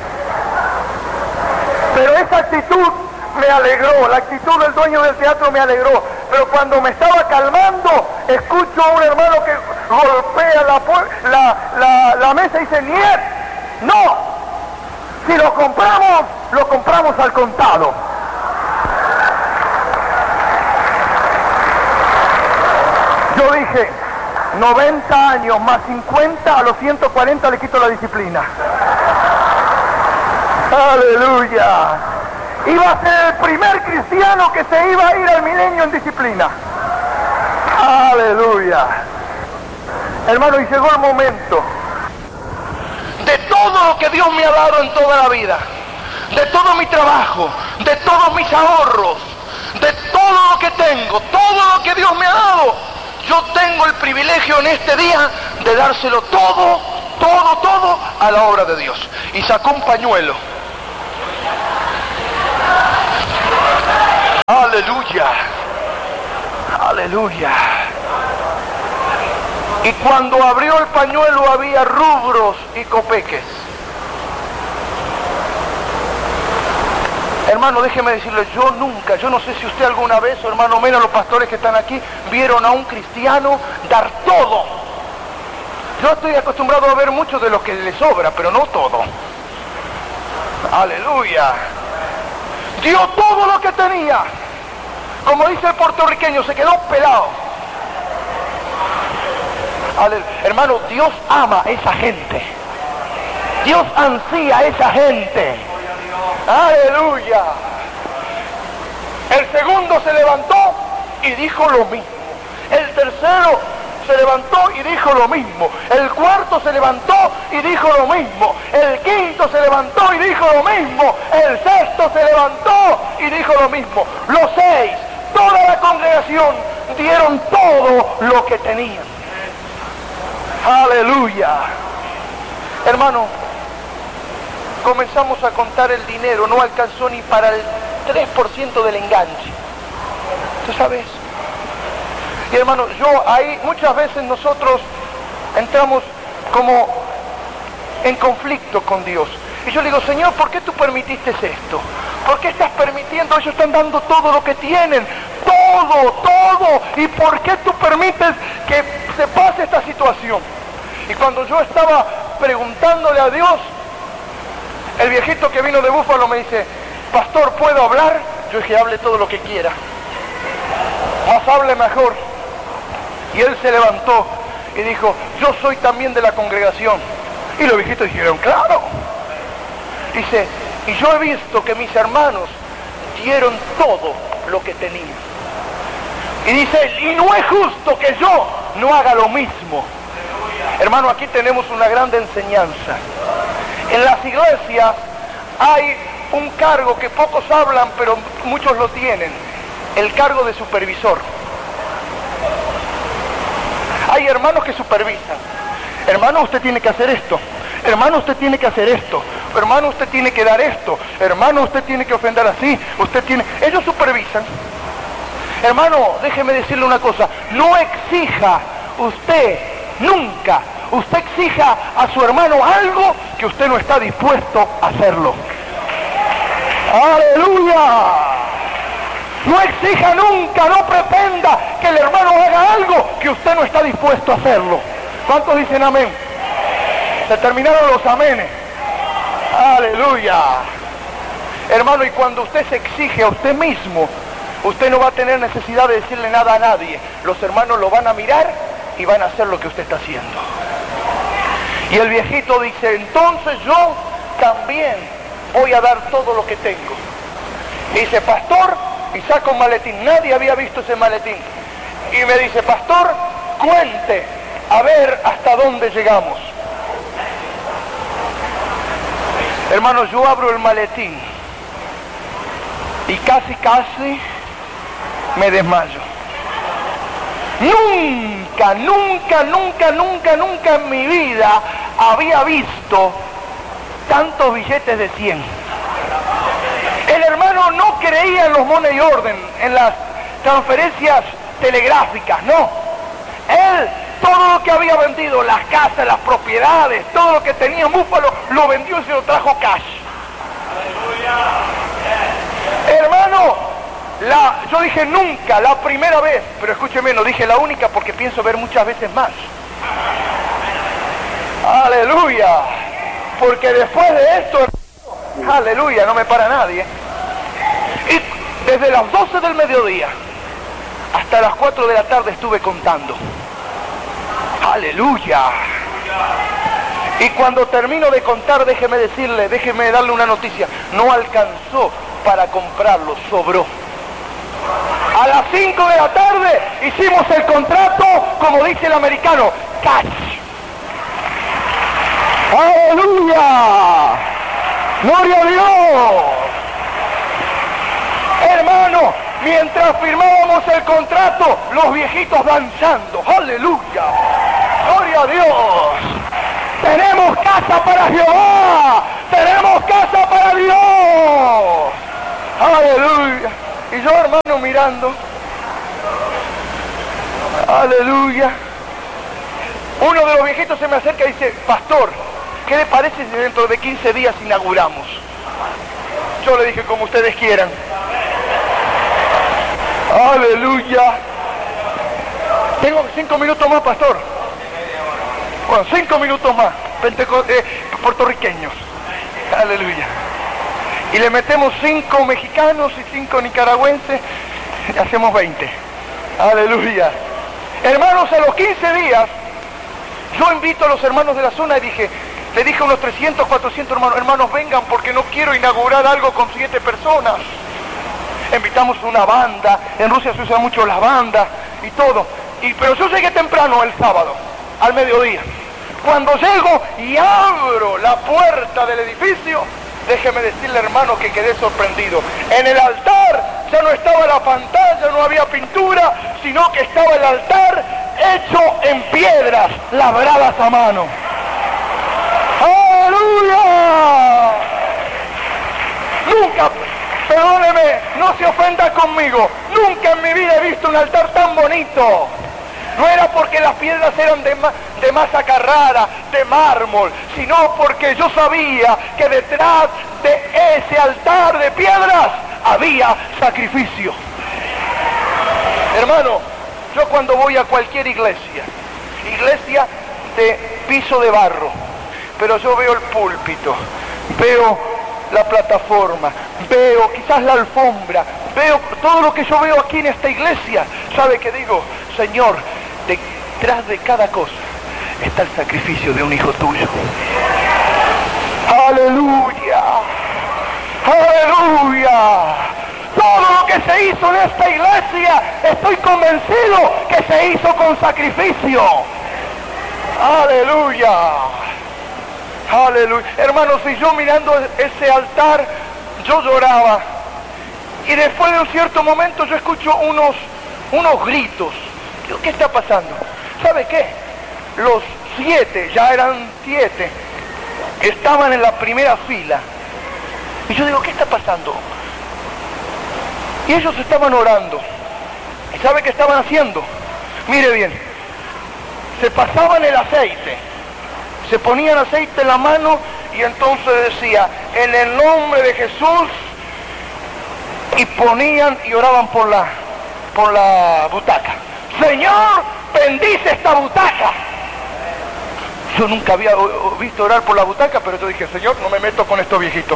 Pero esa actitud me alegró, la actitud del dueño del teatro me alegró. Pero cuando me estaba calmando, escucho a un hermano que golpea la mesa y dice, ¡niet! ¡No! Si lo compramos al contado. Yo dije, 90 años más 50, a los 140 le quito la disciplina. Aleluya. Iba a ser el primer cristiano que se iba a ir al milenio en disciplina. Aleluya. Hermano, y llegó el momento de todo lo que Dios me ha dado en toda la vida, de todo mi trabajo, de todos mis ahorros, de todo lo que tengo, todo lo que Dios me ha dado. Yo tengo el privilegio en este día de dárselo todo a la obra de Dios. Y sacó un pañuelo. Aleluya, aleluya. Y cuando abrió el pañuelo había rubros y copeques. Hermano, déjeme decirle, yo no sé si usted alguna vez, o hermano Mena, los pastores que están aquí, vieron a un cristiano dar todo. Yo estoy acostumbrado a ver mucho de lo que le sobra, pero no todo. Aleluya. Dio todo lo que tenía. Como dice el puertorriqueño, se quedó pelado. Hermano, Dios ama a esa gente. Dios ansía a esa gente. Aleluya. El segundo se levantó y dijo lo mismo. El tercero se levantó y dijo lo mismo. El cuarto se levantó y dijo lo mismo. El quinto se levantó y dijo lo mismo. El sexto se levantó y dijo lo mismo. Los 6, toda la congregación, dieron todo lo que tenían. Aleluya. Hermano, comenzamos a contar el dinero, no alcanzó ni para el 3% del enganche. ¿Tú sabes? Y hermano, ahí muchas veces nosotros entramos como en conflicto con Dios. Y yo le digo, Señor, ¿por qué tú permitiste esto? ¿Por qué estás permitiendo? Ellos están dando todo lo que tienen. Todo. ¿Y por qué tú permites que se pase esta situación? Y cuando yo estaba preguntándole a Dios, el viejito que vino de Búfalo me dice, pastor, ¿puedo hablar? Yo dije, hable todo lo que quiera. Más hable mejor. Y él se levantó y dijo, yo soy también de la congregación. Y los viejitos dijeron, claro. Dice, y yo he visto que mis hermanos dieron todo lo que tenían. Y dice, y no es justo que yo no haga lo mismo. Hermano, aquí tenemos una gran enseñanza. En las iglesias hay un cargo que pocos hablan, pero muchos lo tienen. El cargo de supervisor. Hay hermanos que supervisan. Hermano, usted tiene que hacer esto. Hermano, usted tiene que hacer esto. Hermano, usted tiene que dar esto. Hermano, usted tiene que ofender así. Ellos supervisan. Hermano, déjeme decirle una cosa. No exija usted, nunca, usted exija a su hermano algo que usted no está dispuesto a hacerlo. ¡Aleluya! No exija nunca, no pretenda que el hermano haga algo que usted no está dispuesto a hacerlo. ¿Cuántos dicen amén? Se terminaron los amenes. Aleluya. Hermano, y cuando usted se exige a usted mismo, usted no va a tener necesidad de decirle nada a nadie. Los hermanos lo van a mirar y van a hacer lo que usted está haciendo. Y el viejito dice, entonces yo también voy a dar todo lo que tengo. Y dice, pastor, y saca un maletín. Nadie había visto ese maletín. Y me dice, pastor, cuente, a ver hasta dónde llegamos. Hermano, yo abro el maletín y casi me desmayo. Nunca en mi vida había visto tantos billetes de 100. El hermano no creía en los money order, en las transferencias telegráficas, no. Él, todo lo que había vendido, las casas, las propiedades, todo lo que tenía en Búfalo, lo vendió y se lo trajo cash. Hermano, yo dije nunca, la primera vez, pero escúcheme, no dije la única porque pienso ver muchas veces más. Aleluya. Porque después de esto, aleluya, no me para nadie. Y desde las 12 del mediodía hasta las 4 de la tarde estuve contando. Aleluya. Y cuando termino de contar, déjeme darle una noticia. No alcanzó para comprarlo, sobró. A las 5 de la tarde hicimos el contrato, como dice el americano, cash. ¡Aleluya! ¡Gloria a Dios! Hermano, mientras firmábamos el contrato, los viejitos danzando. ¡Aleluya! ¡Gloria a Dios! Tenemos casa para Jehová. Tenemos casa para Dios. Aleluya. Y yo, hermano, mirando. Aleluya. Uno de los viejitos se me acerca y dice, pastor, ¿qué le parece si dentro de 15 días inauguramos? Yo le dije, como ustedes quieran. Aleluya. Tengo 5 minutos más, pastor. Bueno, 5 minutos más. Puertorriqueños. Aleluya. Y le metemos 5 mexicanos y 5 nicaragüenses. Y hacemos 20. Aleluya. Hermanos, a los 15 días, yo invito a los hermanos de la zona y le dije a unos 300, 400 hermanos, vengan porque no quiero inaugurar algo con 7 personas. Invitamos una banda, en Rusia se usan mucho las bandas y todo. Pero yo llegué temprano el sábado, al mediodía. Cuando llego y abro la puerta del edificio, déjeme decirle, hermano, que quedé sorprendido. En el altar ya no estaba la pantalla, no había pintura, sino que estaba el altar hecho en piedras, labradas a mano. ¡Aleluya! Nunca, perdóneme, no se ofenda conmigo, nunca en mi vida he visto un altar tan bonito. No era porque las piedras eran de masa carrara, de mármol, sino porque yo sabía que detrás de ese altar de piedras había sacrificio. Hermano, yo cuando voy a cualquier iglesia de piso de barro, pero yo veo el púlpito, veo la plataforma, veo quizás la alfombra, veo todo lo que yo veo aquí en esta iglesia, ¿sabe qué digo? Señor, detrás de cada cosa está el sacrificio de un hijo tuyo. ¡Aleluya! ¡Aleluya! Todo lo que se hizo en esta iglesia, estoy convencido que se hizo con sacrificio. ¡Aleluya! ¡Aleluya! Hermanos, y yo mirando ese altar, yo lloraba. Y después de un cierto momento yo escucho unos gritos. Digo, ¿qué está pasando? ¿Sabe qué? Los 7, ya eran 7, estaban en la primera fila. Y yo digo, ¿qué está pasando? Y ellos estaban orando. ¿Y sabe qué estaban haciendo? Mire bien, se pasaban el aceite, se ponían aceite en la mano y entonces decía, en el nombre de Jesús, y ponían y oraban por la butaca. Señor, bendice esta butaca. Yo nunca había visto orar por la butaca, pero yo dije, Señor, no me meto con estos viejitos.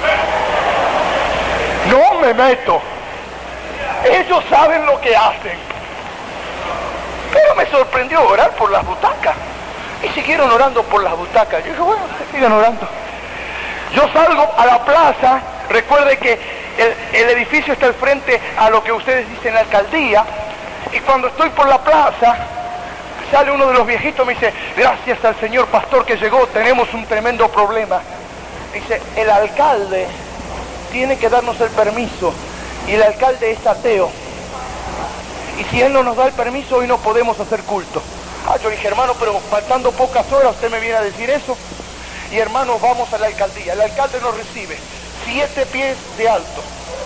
No me meto. Ellos saben lo que hacen. Pero me sorprendió orar por las butacas. Y siguieron orando por las butacas. Yo dije, bueno, sigan orando. Yo salgo a la plaza. Recuerde que el edificio está al frente a lo que ustedes dicen la alcaldía. Y cuando estoy por la plaza, sale uno de los viejitos y me dice, gracias al señor pastor que llegó, tenemos un tremendo problema. Dice, el alcalde tiene que darnos el permiso y el alcalde es ateo. Y si él no nos da el permiso, hoy no podemos hacer culto. Yo dije, hermano, pero faltando pocas horas usted me viene a decir eso. Y hermanos, vamos a la alcaldía. El alcalde nos recibe 7 pies de alto.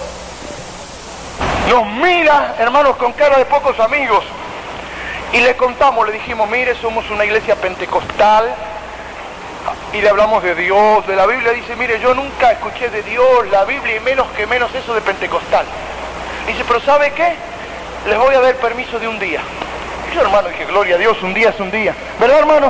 Nos mira, hermanos, con cara de pocos amigos. Y le contamos, le dijimos, mire, somos una iglesia pentecostal. Y le hablamos de Dios, de la Biblia. Dice, mire, yo nunca escuché de Dios, la Biblia, y menos eso de pentecostal. Dice, pero ¿sabe qué? Les voy a dar permiso de un día. Y yo, hermano, dije, gloria a Dios, un día es un día. ¿Verdad, hermano?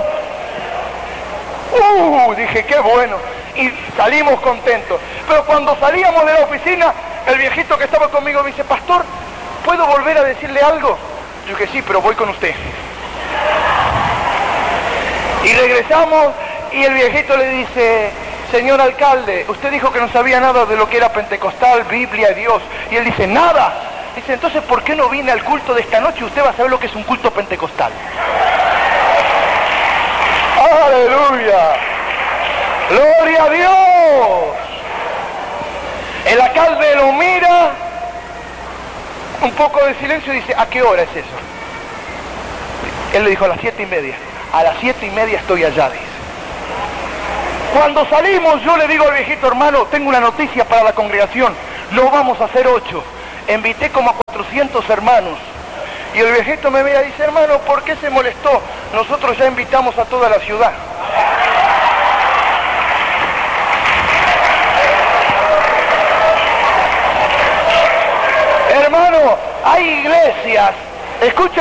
Dije, qué bueno. Y salimos contentos. Pero cuando salíamos de la oficina, el viejito que estaba conmigo me dice, pastor, ¿puedo volver a decirle algo? Yo dije, sí, pero voy con usted. Y regresamos y el viejito le dice, señor alcalde, usted dijo que no sabía nada de lo que era pentecostal, Biblia y Dios. Y él dice, nada. Dice, entonces, ¿por qué no viene al culto de esta noche? Usted va a saber lo que es un culto pentecostal. ¡Aleluya! ¡Gloria a Dios! El alcalde lo mira, un poco de silencio y dice, ¿a qué hora es eso? Él le dijo, a las 7:30. A las 7:30 estoy allá, dice. Cuando salimos, yo le digo al viejito: hermano, tengo una noticia para la congregación, no vamos a hacer 8. Invité como a 400 hermanos. Y el viejito me mira y dice: hermano, ¿por qué se molestó? Nosotros ya invitamos a toda la ciudad. Hermano, hay iglesias, escuchen